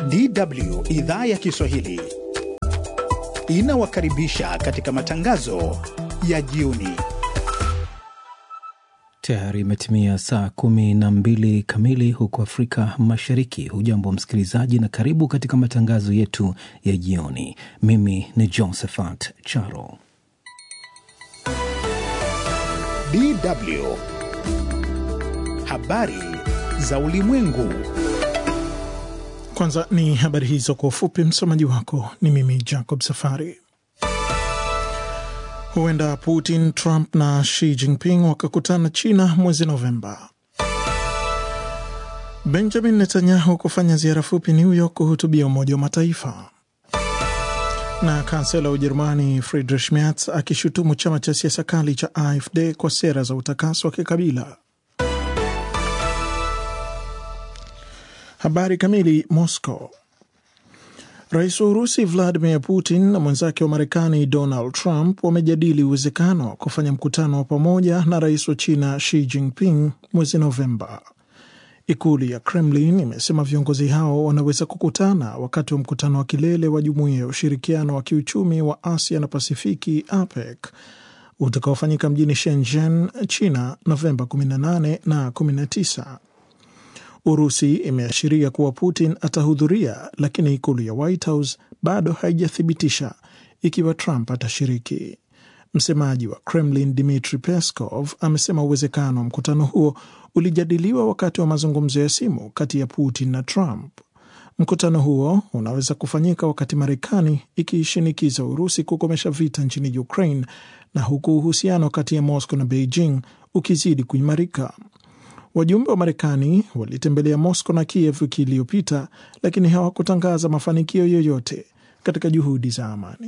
DW idhaa ya Kiswahili inawakaribisha katika matangazo ya jioni. Tayari imetimia saa 12 kamili huko Afrika Mashariki. Hujambo msikilizaji na karibu katika matangazo yetu ya jioni. Mimi ni Josephat Charo. DW habari za ulimwengu. Kwanza ni habari hizo kwa ufupi. Msomaji wako ni mimi Jacob Safari. Huenda Putin, Trump na Xi Jinping wakakutana China mwezi Novemba. Benjamin Netanyahu kufanya ziara fupi New York kuhutubia Umoja wa Mataifa. Na kansela wa Ujerumani Friedrich Merz akishutumu chama cha siasa kali cha AfD kwa sera za utakaso wa kikabila. Habari kamili. Moscow. Rais wa Urusi Vladimir Putin na mwenzake wa Marekani Donald Trump wamejadili uwezekano wa kufanya mkutano wa pamoja na rais wa China Xi Jinping mwezi Novemba. Ikulu ya Kremlin imesema viongozi hao wanaweza kukutana wakati wa mkutano wa kilele wa Jumuiya ya Ushirikiano wa Kiuchumi wa Asia na Pasifiki APEC utakaofanyika mjini Shenzhen, China, Novemba 18 na 19. Urusi imeashiria kuwa Putin atahudhuria, lakini ikulu ya White House bado haijathibitisha ikiwa Trump atashiriki. Msemaji wa Kremlin Dmitry Peskov amesema uwezekano wa mkutano huo ulijadiliwa wakati wa mazungumzo ya simu kati ya Putin na Trump. Mkutano huo unaweza kufanyika wakati Marekani ikiishinikiza Urusi kukomesha vita nchini Ukraine na huku uhusiano kati ya Moscow na Beijing ukizidi kuimarika. Wajumbe wa Marekani walitembelea Moscow na Kiev wiki iliyopita, lakini hawakutangaza mafanikio yoyote katika juhudi za amani.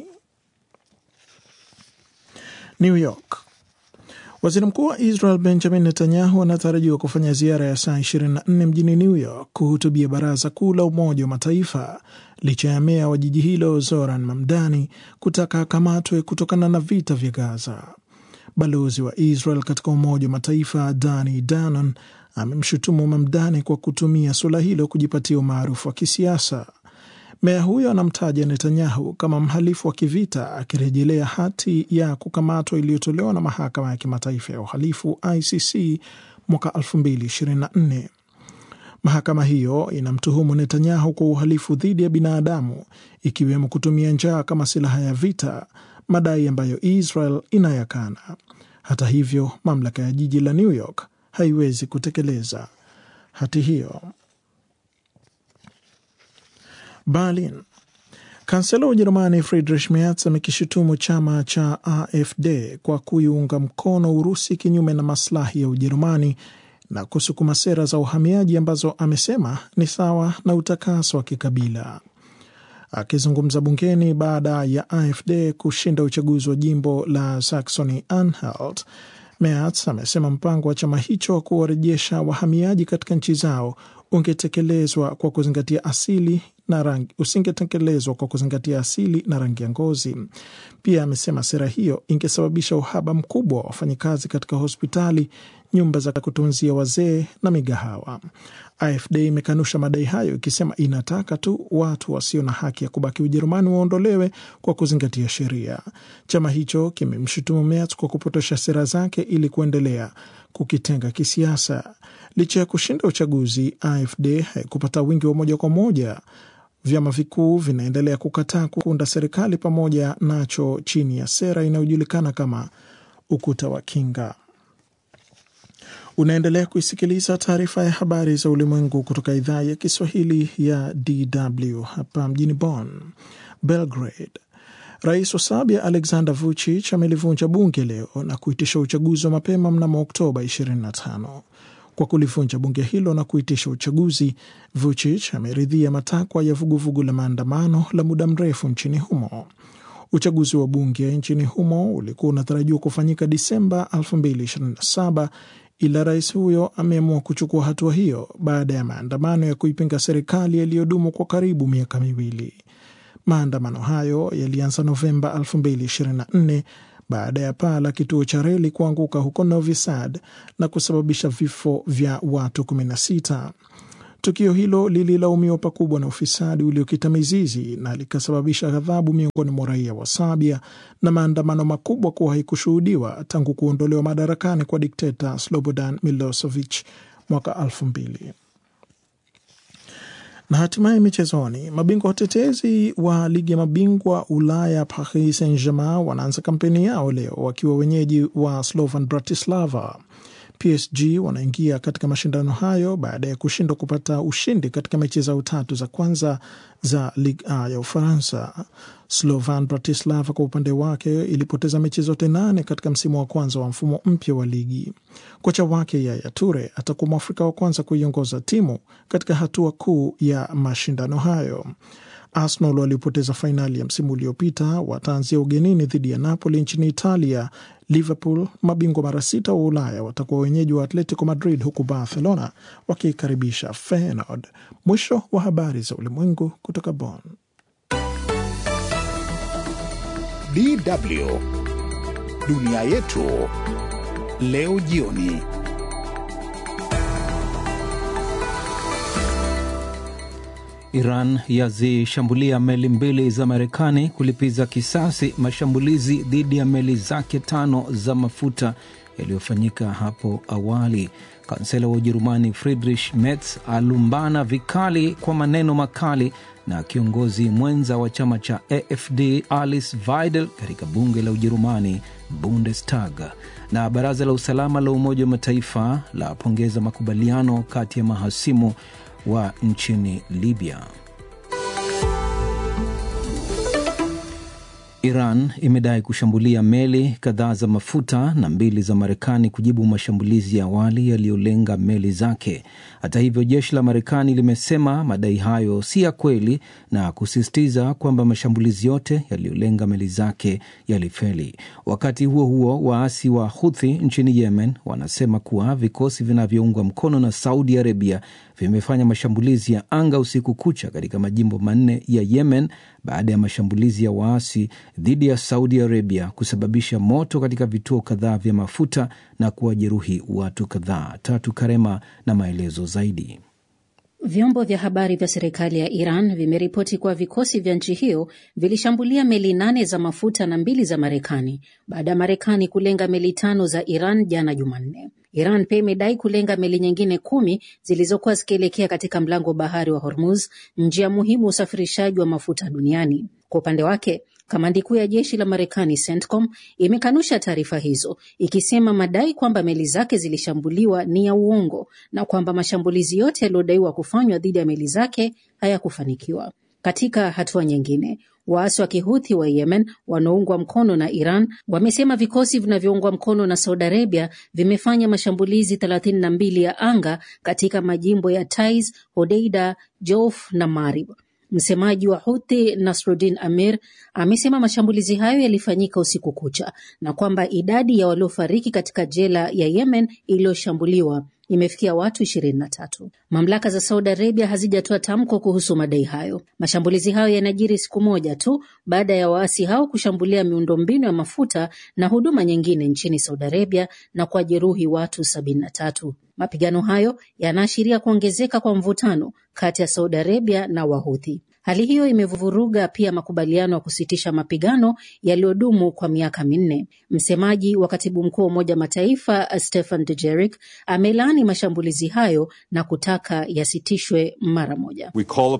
New York. Waziri Mkuu wa Israel Benjamin Netanyahu anatarajiwa kufanya ziara ya saa 24 mjini New York kuhutubia Baraza Kuu la Umoja wa Mataifa licha ya meya wa jiji hilo Zoran Mamdani kutaka akamatwe kutokana na vita vya Gaza. Balozi wa Israel katika Umoja wa Mataifa Dani Danon amemshutumu Mamdani kwa kutumia suala hilo kujipatia umaarufu wa kisiasa. Meya huyo anamtaja Netanyahu kama mhalifu wa kivita, akirejelea hati ya kukamatwa iliyotolewa na Mahakama ya Kimataifa ya Uhalifu ICC mwaka 2024. Mahakama hiyo inamtuhumu Netanyahu kwa uhalifu dhidi ya binadamu, ikiwemo kutumia njaa kama silaha ya vita, madai ambayo Israel inayakana. Hata hivyo, mamlaka ya jiji la New York haiwezi kutekeleza hati hiyo. Berlin. Kansela wa Ujerumani Friedrich Merz amekishutumu chama cha AfD kwa kuiunga mkono Urusi kinyume na maslahi ya Ujerumani na kusukuma sera za uhamiaji ambazo amesema ni sawa na utakaso wa kikabila. Akizungumza bungeni baada ya AfD kushinda uchaguzi wa jimbo la Saxony-Anhalt, Merz amesema mpango wa chama hicho wa kuwarejesha wahamiaji katika nchi zao usingetekelezwa kwa kuzingatia asili na rangi ya ngozi. Pia amesema sera hiyo ingesababisha uhaba mkubwa wa wafanyikazi katika hospitali, nyumba za kutunzia wazee na migahawa. AfD imekanusha madai hayo, ikisema inataka tu watu wasio na haki ya kubaki Ujerumani waondolewe kwa kuzingatia sheria. Chama hicho kimemshutumu Merz kwa kupotosha sera zake ili kuendelea kukitenga kisiasa. Licha ya kushinda uchaguzi, AfD haikupata wingi wa moja kwa moja. Vyama vikuu vinaendelea kukataa kuunda serikali pamoja nacho chini ya sera inayojulikana kama ukuta wa kinga. Unaendelea kuisikiliza taarifa ya habari za ulimwengu kutoka idhaa ya Kiswahili ya DW hapa mjini Bonn. Belgrade. Rais wa Serbia Aleksandar Vučić amelivunja bunge leo na kuitisha uchaguzi wa mapema mnamo Oktoba 25. Kwa kulivunja bunge hilo na kuitisha uchaguzi, Vučić ameridhia matakwa ya vuguvugu la maandamano la muda mrefu nchini humo. Uchaguzi wa bunge nchini humo ulikuwa unatarajiwa kufanyika Disemba 2027, ila rais huyo ameamua kuchukua hatua hiyo baada ya maandamano ya kuipinga serikali yaliyodumu kwa karibu miaka miwili. Maandamano hayo yalianza Novemba 2024 baada ya paa la kituo cha reli kuanguka huko Novi Sad na kusababisha vifo vya watu 16. Tukio hilo lililaumiwa pakubwa na ufisadi uliokita mizizi na likasababisha ghadhabu miongoni mwa raia wa Serbia na maandamano makubwa kuwahi kushuhudiwa tangu kuondolewa madarakani kwa dikteta Slobodan Milosevic mwaka 2000. Na hatimaye michezoni, mabingwa watetezi wa ligi ya mabingwa Ulaya Paris Saint-Germain wanaanza kampeni yao leo wakiwa wenyeji wa Slovan Bratislava. PSG wanaingia katika mashindano hayo baada ya kushindwa kupata ushindi katika mechi zao 3 za kwanza za Ligue A ya Ufaransa. Slovan Bratislava kwa upande wake ilipoteza mechi zote 8 katika msimu wa kwanza wa mfumo mpya wa ligi. Kocha wake Yaya Toure atakuwa Mwafrika wa kwanza kuiongoza timu katika hatua kuu ya mashindano hayo. Arsenal walipoteza fainali ya msimu uliopita, wataanzia ugenini dhidi ya Napoli nchini Italia. Liverpool, mabingwa mara 6 wa Ulaya, watakuwa wenyeji wa Atletico Madrid, huku Barcelona wakikaribisha Feyenoord. Mwisho wa habari za ulimwengu kutoka Bonn. DW Dunia Yetu leo jioni. Iran yazishambulia meli 2 za Marekani kulipiza kisasi mashambulizi dhidi ya meli zake 5 za mafuta yaliyofanyika hapo awali. Kansela wa Ujerumani Friedrich Merz alumbana vikali kwa maneno makali na kiongozi mwenza wa chama cha AfD Alice Weidel katika bunge la Ujerumani Bundestag. Na baraza la usalama la Umoja wa Mataifa la pongeza makubaliano kati ya mahasimu wa nchini Libya. Iran imedai kushambulia meli kadhaa za mafuta na 2 za Marekani kujibu mashambulizi ya awali yaliyolenga meli zake. Hata hivyo, jeshi la Marekani limesema madai hayo si ya kweli na kusisitiza kwamba mashambulizi yote yaliyolenga meli zake yalifeli. Wakati huo huo, waasi wa Houthi nchini Yemen wanasema kuwa vikosi vinavyoungwa mkono na Saudi Arabia vimefanya mashambulizi ya anga usiku kucha katika majimbo 4 ya Yemen baada ya mashambulizi ya waasi dhidi ya Saudi Arabia kusababisha moto katika vituo kadhaa vya mafuta na kuwajeruhi watu kadhaa. Tatu Karema na maelezo zaidi. Vyombo vya habari vya serikali ya Iran vimeripoti kuwa vikosi vya nchi hiyo vilishambulia meli 8 za mafuta na 2 za Marekani baada ya Marekani kulenga meli 5 za Iran jana Jumanne. Iran pia imedai kulenga meli nyingine 10 zilizokuwa zikielekea katika mlango bahari wa Hormuz, njia muhimu usafirishaji wa mafuta duniani. Kwa upande wake, kamandi kuu ya jeshi la Marekani CENTCOM imekanusha taarifa hizo, ikisema madai kwamba meli zake zilishambuliwa ni ya uongo na kwamba mashambulizi yote yaliyodaiwa kufanywa dhidi ya meli zake hayakufanikiwa. Katika hatua nyingine, waasi wa Kihuthi wa Yemen wanaoungwa mkono na Iran wamesema vikosi vinavyoungwa mkono na Saudi Arabia vimefanya mashambulizi 32 ya anga katika majimbo ya Taiz, Hodeida, Jouf na Marib. Msemaji wa Houthi Nasruddin Amir amesema mashambulizi hayo yalifanyika usiku kucha na kwamba idadi ya waliofariki katika jela ya Yemen iliyoshambuliwa imefikia watu 23. Mamlaka za Saudi Arabia hazijatoa tamko kuhusu madai hayo. Mashambulizi hayo yanajiri siku moja tu baada ya waasi hao kushambulia miundombinu ya mafuta na huduma nyingine nchini Saudi Arabia na kujeruhi watu 73. Mapigano hayo yanaashiria kuongezeka kwa mvutano kati ya Saudi Arabia na Wahuthi. Hali hiyo imevuruga pia makubaliano ya kusitisha mapigano yaliyodumu kwa miaka 4. Msemaji wa Katibu Mkuu wa Umoja Mataifa Stefan Dujarric amelaani mashambulizi hayo na kutaka yasitishwe mara moja.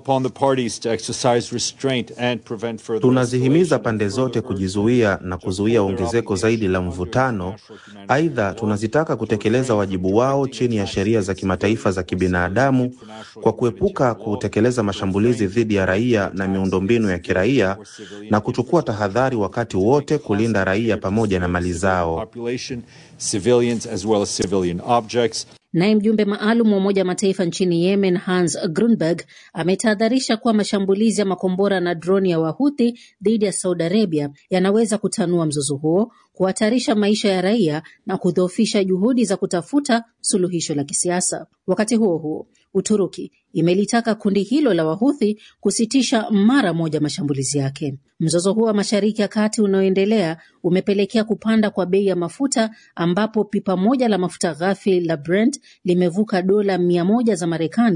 Tunazihimiza pande zote kujizuia na kuzuia ongezeko zaidi la mvutano. Aidha, tunazitaka kutekeleza wajibu wao chini ya sheria za kimataifa za kibinadamu kwa kuepuka kutekeleza mashambulizi dhidi ya raia na miundombinu ya kiraia na kuchukua tahadhari wakati wote kulinda raia pamoja na mali zao. Naye mjumbe maalum wa Umoja Mataifa nchini Yemen Hans Grunberg ametahadharisha kuwa mashambulizi ya makombora na droni ya Wahuthi dhidi ya Saudi Arabia yanaweza kutanua mzozo huo, kuhatarisha maisha ya raia na kudhoofisha juhudi za kutafuta suluhisho la kisiasa. Wakati huo huo, Uturuki imelitaka kundi hilo la Wahuthi kusitisha mara moja mashambulizi yake. Mzozo huo wa Mashariki ya Kati unaoendelea umepelekea kupanda kwa bei ya mafuta, ambapo pipa moja la mafuta ghafi la Brent limevuka $100 za Marekani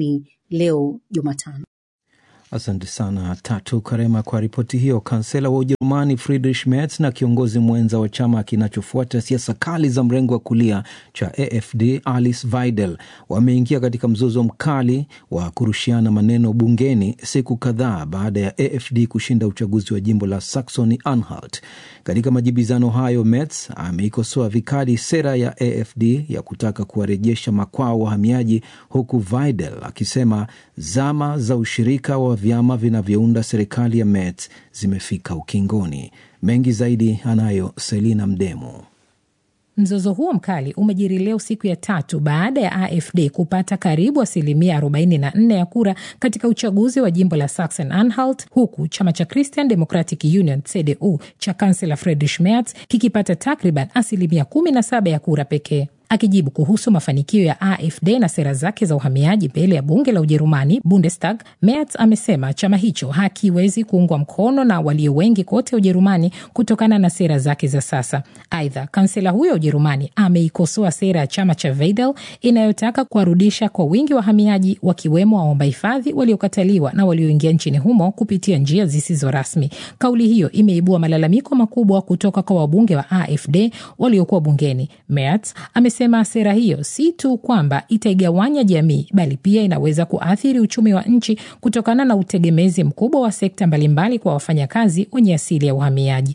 leo Jumatano. Asante sana Tatu Karema kwa ripoti hiyo. Kansela wa Ujerumani Friedrich Merz na kiongozi mwenza wa chama kinachofuata siasa kali za mrengo wa kulia cha AfD Alice Weidel wameingia katika mzozo mkali wa kurushiana maneno bungeni siku kadhaa baada ya AfD kushinda uchaguzi wa jimbo la Saxony-Anhalt. Katika majibizano hayo, Merz ameikosoa vikali sera ya AfD ya kutaka kuwarejesha makwao wahamiaji, huku Weidel akisema zama za ushirika wa vyama vinavyounda serikali ya Merz zimefika ukingoni. Mengi zaidi anayo Selina Mdemo. Mzozo huo mkali umejiri leo siku ya tatu baada ya AfD kupata karibu 44% ya kura katika uchaguzi wa jimbo la Sachsen-Anhalt, huku chama cha Christian Democratic Union CDU cha kansela Friedrich Merz kikipata takriban 17% ya kura pekee. Akijibu kuhusu mafanikio ya AfD na sera zake za uhamiaji mbele ya bunge la Ujerumani Bundestag, Merz amesema chama hicho hakiwezi kuungwa mkono na walio wengi kote Ujerumani kutokana na sera zake za sasa. Aidha, kansela huyo Ujerumani ameikosoa sera ya chama cha Weidel inayotaka kuwarudisha kwa wingi wahamiaji, wakiwemo waomba hifadhi waliokataliwa na walioingia nchini humo kupitia njia zisizo rasmi. Kauli hiyo imeibua malalamiko makubwa kutoka kwa wabunge wa AfD waliokuwa bungeni. Merz amesema sera hiyo si tu kwamba itaigawanya jamii, bali pia inaweza kuathiri uchumi wa nchi kutokana na utegemezi mkubwa wa sekta mbalimbali kwa wafanyakazi wenye asili ya uhamiaji.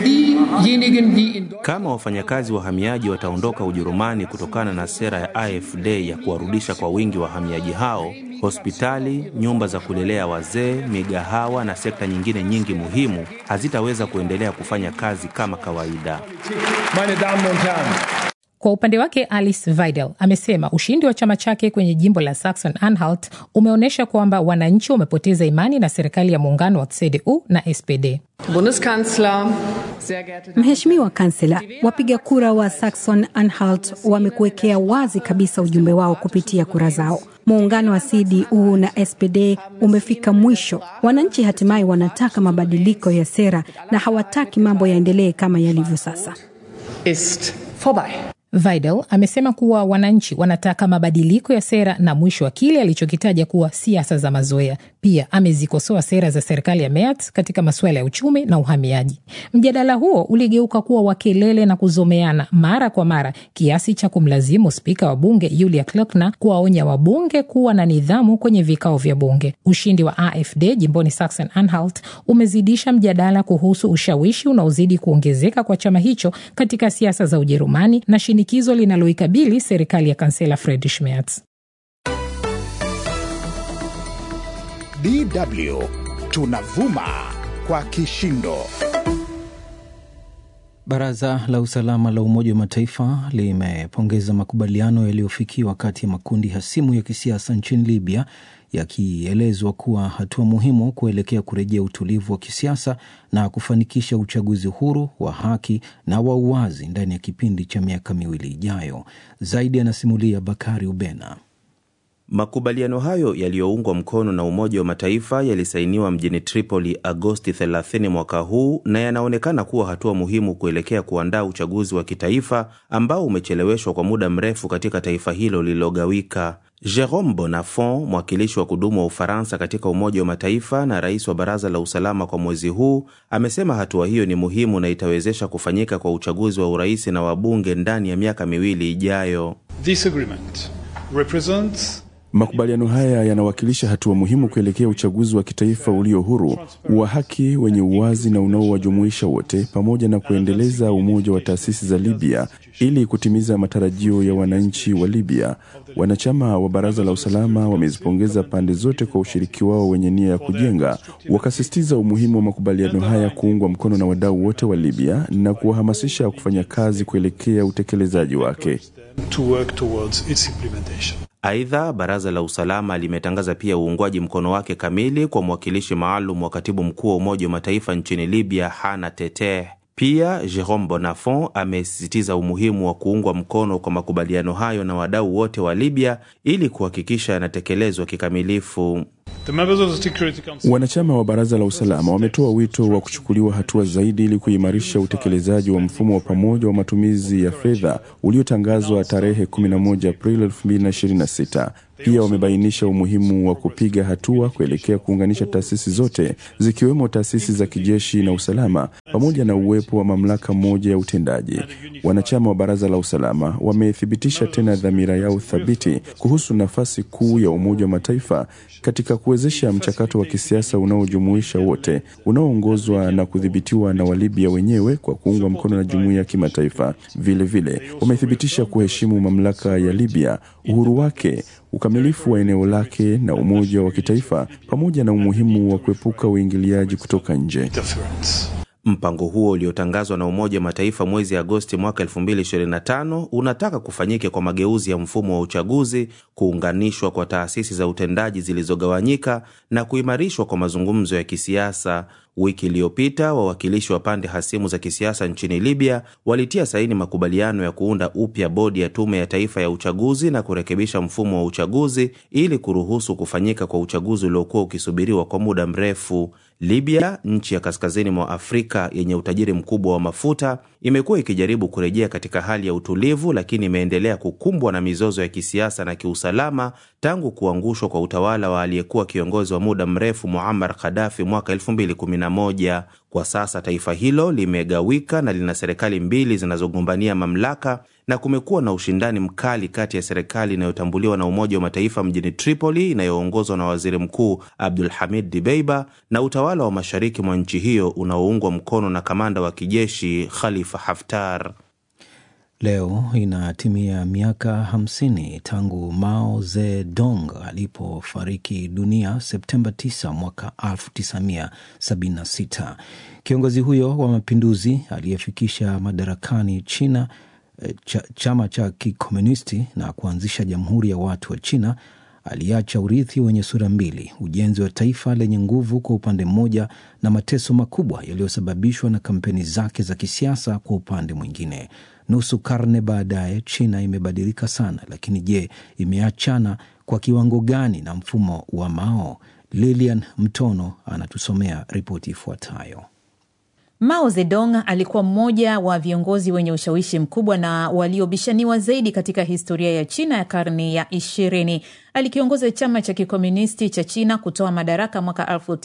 Kama wafanyakazi wahamiaji wataondoka Ujerumani kutokana na sera ya AfD ya kuwarudisha kwa wingi wahamiaji hao, hospitali, nyumba za kulelea wazee, migahawa na sekta nyingine nyingi muhimu hazitaweza kuendelea kufanya kazi kama kawaida. Kwa upande wake, Alice Weidel amesema ushindi wa chama chake kwenye jimbo la Sachsen-Anhalt umeonyesha kwamba wananchi wamepoteza imani na serikali ya muungano wa CDU na SPD. Mheshimiwa Kansela, wapiga kura wa Saxon-Anhalt wamekuwekea wazi kabisa ujumbe wao kupitia kura zao. Muungano wa CDU na SPD umefika mwisho. Wananchi hatimaye wanataka mabadiliko ya sera na hawataki mambo yaendelee kama yalivyo sasa. Weidel amesema kuwa wananchi wanataka mabadiliko ya sera na mwisho wa kile alichokitaja kuwa siasa za mazoea. Pia amezikosoa sera za serikali ya Merz katika masuala ya uchumi na uhamiaji. Mjadala huo uligeuka kuwa wa kelele na kuzomeana mara kwa mara, kiasi cha kumlazimu spika wa bunge Julia Klöckner kuwaonya wabunge kuwa na nidhamu kwenye vikao vya bunge. Ushindi wa AfD jimboni Sachsen-Anhalt umezidisha mjadala kuhusu ushawishi unaozidi kuongezeka kwa chama hicho katika siasa za Ujerumani na shinikizo linaloikabili serikali ya kansela Friedrich Merz. DW tunavuma kwa kishindo. Baraza la usalama la Umoja wa Mataifa limepongeza makubaliano yaliyofikiwa kati ya makundi hasimu ya kisiasa nchini Libya, yakielezwa kuwa hatua muhimu kuelekea kurejea utulivu wa kisiasa na kufanikisha uchaguzi huru, wa haki na wa uwazi ndani ya kipindi cha miaka miwili ijayo. Zaidi anasimulia Bakari Ubena. Makubaliano hayo yaliyoungwa mkono na Umoja wa Mataifa yalisainiwa mjini Tripoli Agosti 30 mwaka huu na yanaonekana kuwa hatua muhimu kuelekea kuandaa uchaguzi wa kitaifa ambao umecheleweshwa kwa muda mrefu katika taifa hilo lililogawika. Jérôme Bonnafont, mwakilishi wa kudumu wa Ufaransa katika Umoja wa Mataifa na rais wa Baraza la Usalama kwa mwezi huu, amesema hatua hiyo ni muhimu na itawezesha kufanyika kwa uchaguzi wa urais na wabunge ndani ya miaka miwili ijayo. This agreement represents Makubaliano haya yanawakilisha hatua muhimu kuelekea uchaguzi wa kitaifa ulio huru, wa haki, wenye uwazi na unaowajumuisha wote, pamoja na kuendeleza umoja wa taasisi za Libya ili kutimiza matarajio ya wananchi wa Libya. Wanachama wa Baraza la Usalama wamezipongeza pande zote kwa ushiriki wao wenye nia ya kujenga, wakasisitiza umuhimu wa makubaliano haya kuungwa mkono na wadau wote wa Libya na kuwahamasisha kufanya kazi kuelekea utekelezaji wake. Aidha, Baraza la Usalama limetangaza pia uungwaji mkono wake kamili kwa mwakilishi maalum wa katibu mkuu wa Umoja wa Mataifa nchini Libya, Hana Teteh. Pia Jérôme Bonnafont amesisitiza umuhimu wa kuungwa mkono kwa makubaliano hayo na wadau wote wa Libya ili kuhakikisha yanatekelezwa kikamilifu. Wanachama wa Baraza la Usalama wametoa wito wa kuchukuliwa hatua zaidi ili kuimarisha utekelezaji wa mfumo wa pamoja wa matumizi ya fedha uliotangazwa tarehe 11 Aprili 2026. Pia wamebainisha umuhimu wa kupiga hatua kuelekea kuunganisha taasisi zote zikiwemo taasisi za kijeshi na usalama pamoja na uwepo wa mamlaka moja ya utendaji. Wanachama wa Baraza la Usalama wamethibitisha tena dhamira yao thabiti kuhusu nafasi kuu ya Umoja wa Mataifa katika kuwezesha mchakato wa kisiasa unaojumuisha wote, unaoongozwa na kudhibitiwa na Walibya wenyewe kwa kuungwa mkono na jumuiya ya kimataifa. Vile vile wamethibitisha kuheshimu mamlaka ya Libya, uhuru wake, ukamilifu wa eneo lake na umoja wa kitaifa pamoja na umuhimu wa kuepuka uingiliaji kutoka nje. Mpango huo uliotangazwa na Umoja wa Mataifa mwezi Agosti mwaka 2025 unataka kufanyike kwa mageuzi ya mfumo wa uchaguzi, kuunganishwa kwa taasisi za utendaji zilizogawanyika na kuimarishwa kwa mazungumzo ya kisiasa. Wiki iliyopita wawakilishi wa pande hasimu za kisiasa nchini Libya walitia saini makubaliano ya kuunda upya bodi ya tume ya taifa ya uchaguzi na kurekebisha mfumo wa uchaguzi ili kuruhusu kufanyika kwa uchaguzi uliokuwa ukisubiriwa kwa muda mrefu. Libya, nchi ya kaskazini mwa Afrika yenye utajiri mkubwa wa mafuta, imekuwa ikijaribu kurejea katika hali ya utulivu, lakini imeendelea kukumbwa na mizozo ya kisiasa na kiusalama tangu kuangushwa kwa utawala wa aliyekuwa kiongozi wa muda mrefu Muammar Gaddafi mwaka 2011. Kwa sasa taifa hilo limegawika na lina serikali mbili zinazogombania mamlaka, na kumekuwa na ushindani mkali kati ya serikali inayotambuliwa na Umoja wa Mataifa mjini Tripoli inayoongozwa na Waziri Mkuu Abdul Hamid Dibeiba na utawala wa mashariki mwa nchi hiyo unaoungwa mkono na kamanda wa kijeshi Khalifa Haftar. Leo inatimia miaka 50 tangu Mao Zedong alipofariki dunia Septemba 9 mwaka 1976. Kiongozi huyo wa mapinduzi aliyefikisha madarakani China chama cha kikomunisti na kuanzisha Jamhuri ya Watu wa China aliacha urithi wenye sura mbili: ujenzi wa taifa lenye nguvu kwa upande mmoja na mateso makubwa yaliyosababishwa na kampeni zake za kisiasa kwa upande mwingine. Nusu karne baadaye, China imebadilika sana, lakini je, imeachana kwa kiwango gani na mfumo wa Mao? Lilian Mtono anatusomea ripoti ifuatayo. Mao Zedong alikuwa mmoja wa viongozi wenye ushawishi mkubwa na waliobishaniwa zaidi katika historia ya China ya karne ya 20. Alikiongoza chama cha kikomunisti cha China kutoa madaraka mwaka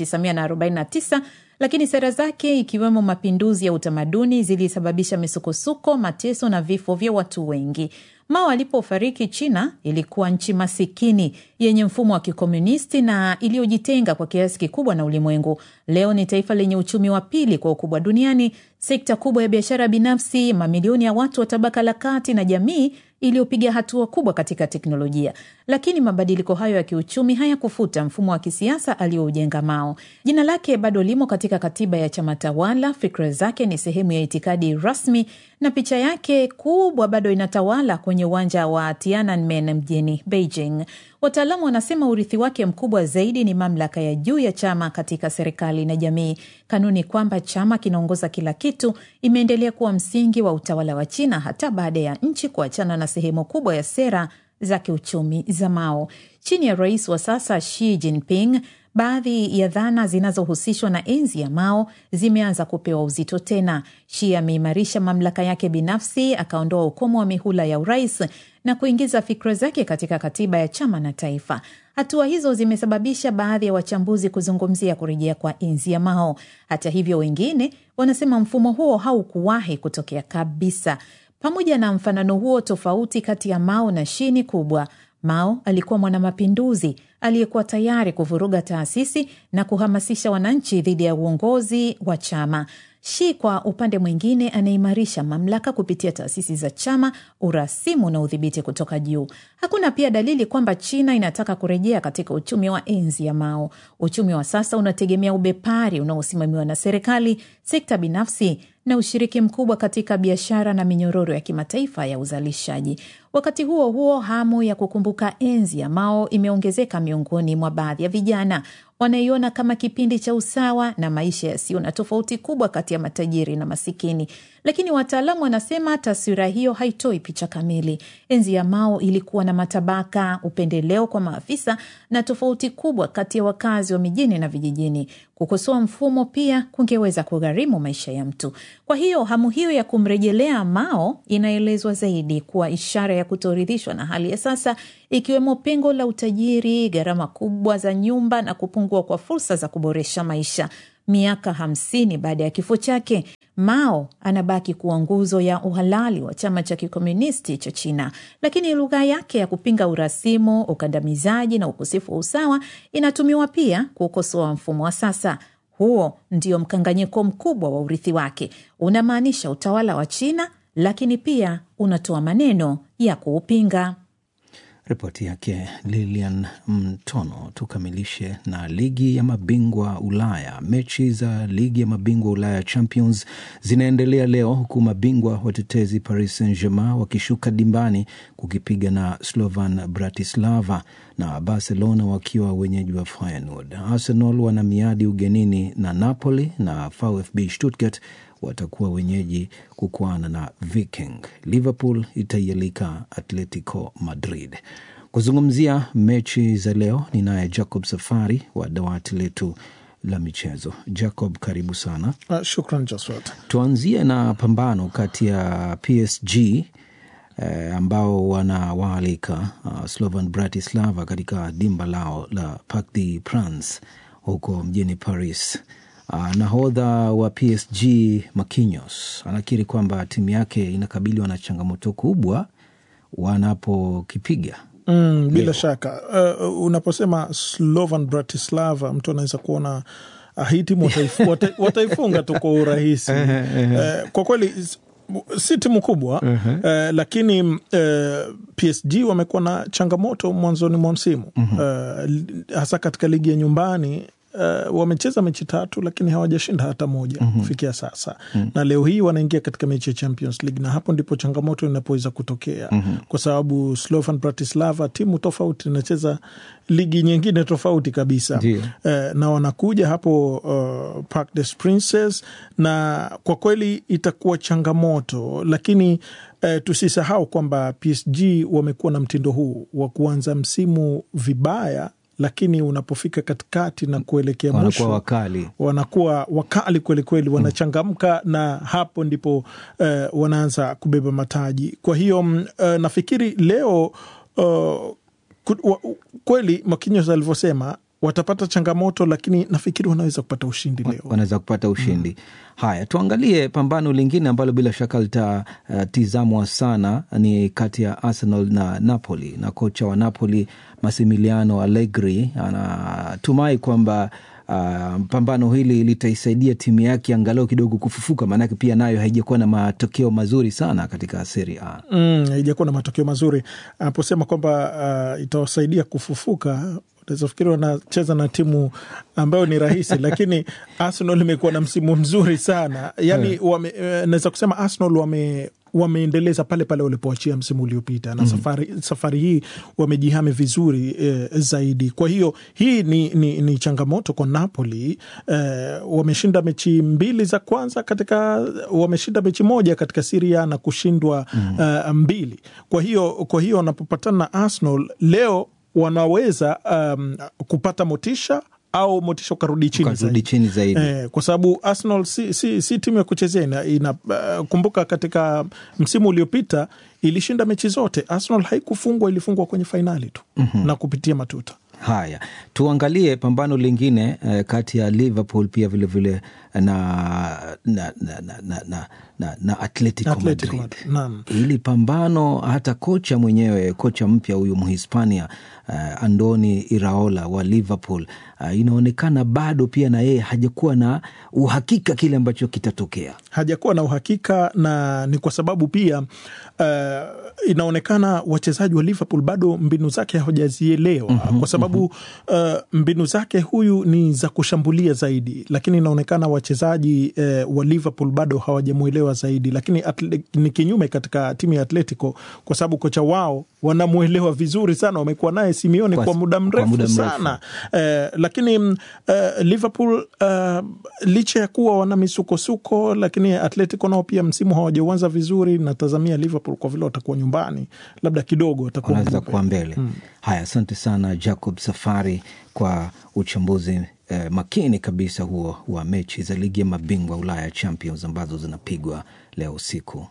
1949, lakini sera zake ikiwemo mapinduzi ya utamaduni zilisababisha misukosuko, mateso na vifo vya watu wengi. Mao alipofariki, China ilikuwa nchi masikini yenye mfumo wa kikomunisti na iliyojitenga kwa kiasi kikubwa na ulimwengu. Leo ni taifa lenye uchumi wa pili kwa ukubwa duniani, sekta kubwa ya biashara binafsi, mamilioni ya watu wa tabaka la kati na jamii iliyopiga hatua kubwa katika teknolojia. Lakini mabadiliko hayo ya kiuchumi hayakufuta mfumo wa kisiasa aliyoujenga Mao. Jina lake bado limo katika katiba ya chama tawala, fikra zake ni sehemu ya itikadi rasmi, na picha yake kubwa bado inatawala kwenye uwanja wa Tiananmen mjini Beijing. Wataalamu wanasema urithi wake mkubwa zaidi ni mamlaka ya juu ya chama katika serikali na jamii. Kanuni kwamba chama kinaongoza kila kitu imeendelea kuwa msingi wa utawala wa China hata baada ya nchi kuachana na sehemu kubwa ya sera za kiuchumi za Mao. Chini ya rais wa sasa Xi Jinping, baadhi ya dhana zinazohusishwa na enzi ya Mao zimeanza kupewa uzito tena. Xi ameimarisha mamlaka yake binafsi, akaondoa ukomo wa mihula ya urais na kuingiza fikra zake katika katiba ya chama na taifa. Hatua hizo zimesababisha baadhi ya wachambuzi kuzungumzia kurejea kwa enzi ya Mao. Hata hivyo, wengine wanasema mfumo huo haukuwahi kutokea kabisa. Pamoja na mfanano huo, tofauti kati ya Mao na Xi ni kubwa. Mao alikuwa mwanamapinduzi aliyekuwa tayari kuvuruga taasisi na kuhamasisha wananchi dhidi ya uongozi wa chama. Xi kwa upande mwingine anaimarisha mamlaka kupitia taasisi za chama, urasimu na udhibiti kutoka juu. Hakuna pia dalili kwamba China inataka kurejea katika uchumi wa enzi ya Mao. Uchumi wa sasa unategemea ubepari unaosimamiwa na serikali, sekta binafsi na ushiriki mkubwa katika biashara na minyororo ya kimataifa ya uzalishaji. Wakati huo huo, hamu ya kukumbuka enzi ya Mao imeongezeka miongoni mwa baadhi ya vijana. Wanaiona kama kipindi cha usawa na maisha yasiyo na tofauti kubwa kati ya matajiri na masikini. Lakini wataalamu wanasema taswira hiyo haitoi picha kamili. Enzi ya Mao ilikuwa na matabaka, upendeleo kwa maafisa na tofauti kubwa kati ya wakazi wa mijini na vijijini. Kukosoa mfumo pia kungeweza kugharimu maisha ya mtu. Kwa hiyo hamu hiyo ya kumrejelea Mao inaelezwa zaidi kuwa ishara ya kutoridhishwa na hali ya sasa, ikiwemo pengo la utajiri, gharama kubwa za nyumba na kupungua kwa fursa za kuboresha maisha. Miaka 50 baada ya kifo chake, Mao anabaki kuwa nguzo ya uhalali wa chama cha kikomunisti cha China, lakini lugha yake ya kupinga urasimu, ukandamizaji na ukosefu wa usawa inatumiwa pia kukosoa mfumo wa sasa. Huo ndio mkanganyiko mkubwa wa urithi wake. Unamaanisha utawala wa China, lakini pia unatoa maneno ya kuupinga. Ripoti yake Lilian Mtono. Tukamilishe na ligi ya mabingwa Ulaya. Mechi za ligi ya mabingwa Ulaya Champions zinaendelea leo, huku mabingwa watetezi Paris Saint-Germain wakishuka dimbani kukipiga na Slovan Bratislava na Barcelona wakiwa wenyeji wa Feyenoord. Arsenal wana miadi ugenini na Napoli na VfB Stuttgart watakuwa wenyeji kukuana na Viking. Liverpool itaialika Atletico Madrid. Kuzungumzia mechi za leo ni naye Jacob Safari wa dawati letu la michezo. Jacob, karibu sana. Shukran Josphat. Tuanzie na pambano kati ya PSG ambao wanawaalika Slovan Bratislava katika dimba lao la Parc des Princes huko mjini Paris. Nahodha wa PSG Marquinhos anakiri kwamba timu yake inakabiliwa na changamoto kubwa wanapokipiga. Bila shaka unaposema Slovan Bratislava mtu anaweza kuona hii timu wataifunga tu kwa urahisi. Kwa kweli si timu kubwa, lakini PSG wamekuwa na changamoto mwanzoni mwa msimu, hasa katika ligi ya nyumbani. Wamecheza mechi 3 lakini hawajashinda hata moja kufikia sasa. Na leo hii wanaingia katika mechi ya Champions League, na hapo ndipo changamoto inapoweza kutokea, kwa sababu Slovan Bratislava timu tofauti inacheza ligi nyingine tofauti kabisa. Na wanakuja hapo Parc des Princes, na kwa kweli itakuwa changamoto, lakini tusisahau kwamba PSG wamekuwa na mtindo huu wa kuanza msimu vibaya, lakini unapofika katikati na kuelekea mwisho wanakuwa wakali kweli kweli, wanachangamka, na hapo ndipo wanaanza kubeba mataji. Kwa hiyo nafikiri leo kweli Marquinhos alivyosema watapata changamoto, lakini nafikiri wanaweza kupata ushindi leo. Wanaweza kupata ushindi. Haya, tuangalie pambano lingine ambalo bila shaka litatizamwa sana, ni kati ya Arsenal na Napoli, na kocha wa Napoli Massimiliano Allegri anatumai kwamba pambano hili litaisaidia timu yake angalau kidogo kufufuka, maanake pia nayo haijakuwa na matokeo mazuri sana katika Serie A. Haijakuwa na matokeo mazuri. Aposema kwamba itawasaidia kufufuka, nafikiri wanacheza na timu ambayo ni rahisi, lakini Arsenal imekuwa na msimu mzuri sana. Yani naweza kusema Arsenal wameendeleza pale pale walipoachia msimu uliopita, na safari hii wamejihami vizuri zaidi. Kwa hiyo hii ni changamoto kwa Napoli. Wameshinda mechi 2 za kwanza wameshinda mechi 1 katika Serie A na kushindwa 2. Kwa hiyo wanapopatana na Arsenal leo wanaweza kupata motisha au motisha ukarudi chini zaidi. Kwa sababu Arsenal si timu ya kuchezea. Kumbuka katika msimu uliopita ilishinda mechi zote. Arsenal haikufungwa, ilifungwa kwenye fainali tu na kupitia matuta. Haya, tuangalie pambano lingine kati ya Liverpool pia vile vile na Atletico Madrid. Hili pambano hata kocha mwenyewe, kocha mpya huyu Mhispania Andoni Iraola wa Liverpool, inaonekana bado pia na yeye hajakuwa na uhakika kile ambacho kitatokea. Hajakuwa na uhakika, na ni kwa sababu pia inaonekana wachezaji wa Liverpool bado mbinu zake hawajazielewa, kwa sababu mbinu zake huyu ni za kushambulia zaidi, lakini inaonekana wachezaji wa Liverpool bado hawajamuelewa zaidi. Lakini ni kinyume katika timu ya Atletico, kwa sababu kocha wao wanamuelewa vizuri sana, wamekuwa naye Simeone kwa muda mrefu sana. Lakini Liverpool licha ya kuwa wana misukosuko, lakini Atletico nao pia msimu hawajaanza vizuri. Natazamia Liverpool kwa vile watakuwa nyumbani, labda kidogo watakuwa mbele. Haya, asante sana Jacob Safari kwa uchambuzi makini kabisa huo wa mechi za ligi ya mabingwa Ulaya Champions ambazo zinapigwa leo usiku.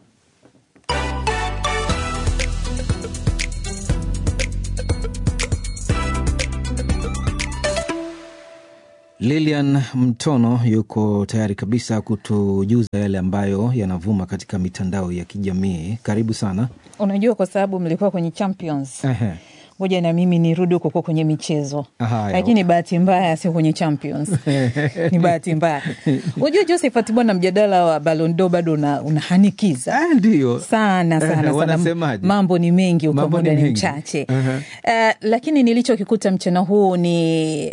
Lilian Mtono yuko tayari kabisa kutujuza yale ambayo yanavuma katika mitandao ya kijamii. Karibu sana. Unajua, kwa sababu mlikuwa kwenye Champions, ngoja na mimi nirudi huko kwenye michezo. Lakini bahati mbaya sio kwenye Champions. Ni bahati mbaya. Unajua Josephat, bwana, mjadala wa Ballon d'Or bado unahanikiza. Ndio. Sana. Mambo ni mengi huko, muda ni mchache. Lakini nilichokikuta mchana huu ni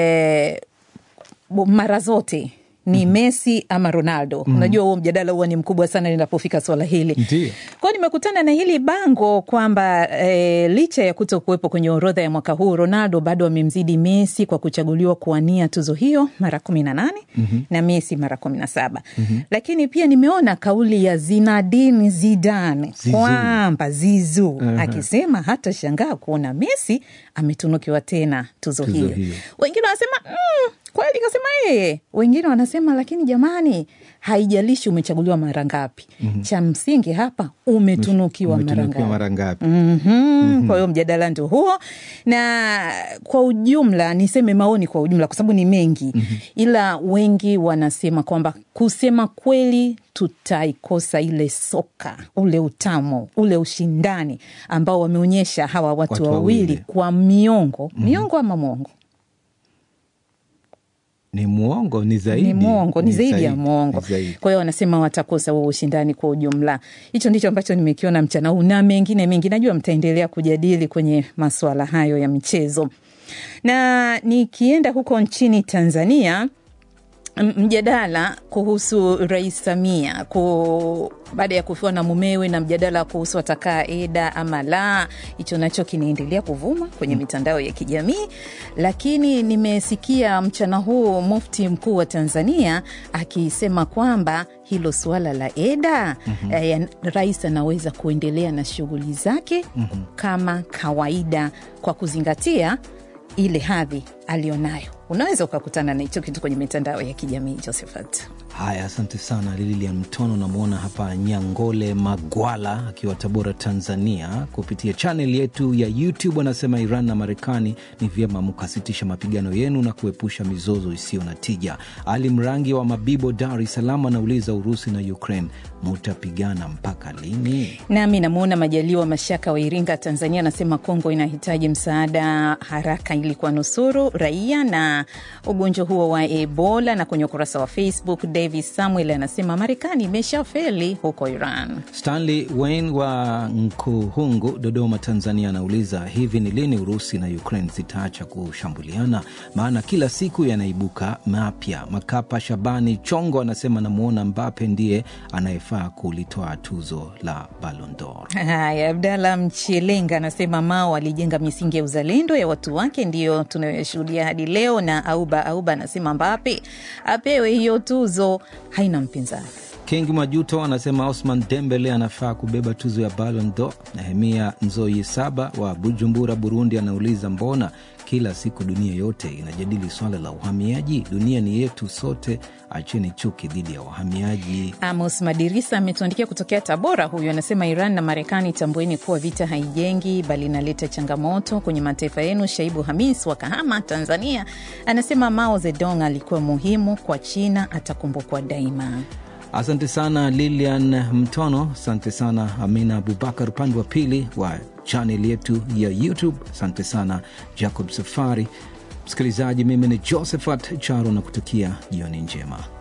mara zote ni Messi ama Ronaldo. Unajua huo mjadala huwa ni mkubwa sana linapofika swala hili. Ndiyo. Kwa nimekutana na hili bango kwamba licha ya kutokuwepo kwenye orodha ya mwaka huu, Ronaldo bado amemzidi Messi kwa kuchaguliwa kuwania tuzo hiyo mara 18 na Messi mara 17. Lakini pia nimeona kauli ya Zinedine Zidane kwamba Zizou akisema hata shangaa kuona Messi ametunukiwa tena tuzo hiyo. Wengine wanasema kweli kasema yeye. Wengine wanasema lakini jamani, haijalishi umechaguliwa mara ngapi. Cha msingi hapa umetunukiwa mara ngapi. Kwa hiyo mjadala ndio huo. Na kwa ujumla, niseme maoni kwa ujumla kwa sababu ni mengi. Ila wengi wanasema kwamba kusema kweli tutaikosa ile soka, ule utamu, ule ushindani ambao wameonyesha hawa watu wawili kwa miongo ama mwongo. Ni muongo, ni zaidi ya muongo. Kwa hiyo wanasema watakosa huo ushindani kwa ujumla. Hicho ndicho ambacho nimekiona mchana huu, na mengine mengi najua mtaendelea kujadili kwenye masuala hayo ya michezo. Na nikienda huko nchini Tanzania, mjadala kuhusu Rais Samia baada ya kufiwa na mumewe, na mjadala kuhusu atakaa eda ama la, hicho nacho kinaendelea kuvuma kwenye mitandao ya kijamii. Lakini nimesikia mchana huu Mufti Mkuu wa Tanzania akisema kwamba hilo suala la eda, rais anaweza kuendelea na shughuli zake kama kawaida kwa kuzingatia ile hadhi alionayo. Unaweza ukakutana na hicho kitu kwenye mitandao ya kijamii, Josephat. Haya, asante sana Lilian Mtono. Namuona hapa Nyangole Magwala akiwa Tabora, Tanzania, kupitia channel yetu ya YouTube. Anasema Iran na Marekani ni vyema mkasitisha mapigano yenu na kuepusha mizozo isiyo na tija. Ali Mrangi wa Mabibo, Dar es Salaam, anauliza Urusi na Ukraine mutapigana mpaka lini? Nami namuona Majaliwa Mashaka wa Iringa, Tanzania, anasema Kongo inahitaji msaada haraka ili kuwanusuru raia na ugonjwa huo wa Ebola. Na kwenye ukurasa wa Facebook, Davis Samuel anasema Marekani imeshafeli huko Iran. Stanley Wayne wa Nkuhungu, Dodoma, Tanzania, anauliza hivi ni lini Urusi na Ukraine zitaacha kushambuliana, maana kila siku yanaibuka mapya. Makapa Shabani Chongo anasema namuona Mbappe ndiye anayefaa kulitoa tuzo la Ballon d'Or. Haya, Abdalla Mchelenga anasema Mao alijenga misingi ya uzalendo ya watu wake, ndio tunayoshuhudia hadi leo. Na Auba anasema Mbappe apewe hiyo tuzo, haina mpinzani. King Majuto anasema Osman Dembele anafaa kubeba tuzo ya Ballon d'Or. Nehemia Nzoyi Saba wa Bujumbura, Burundi, anauliza mbona kila siku dunia yote inajadili swala la uhamiaji? Dunia ni yetu sote, acheni chuki dhidi ya uhamiaji. Amos Madirisa ametuandikia kutokea Tabora. Huyu anasema Iran na Marekani, tambueni kuwa vita haijengi bali inaleta changamoto kwenye mataifa yenu. Shaibu Hamis wa Kahama, Tanzania, anasema Mao Zedong alikuwa muhimu kwa China, atakumbukwa daima. Asante sana Lilian Mtono. Asante sana Amina Abubakar upande wa pili wa channel yetu ya YouTube. Asante sana Jacob Safari. Msikilizaji, mimi ni Josephat Charo na kutakia jioni njema.